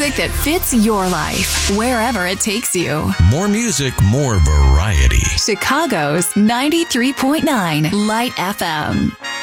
music that fits your life, wherever it takes you. More music, more variety. Chicago's 93.9 Light FM.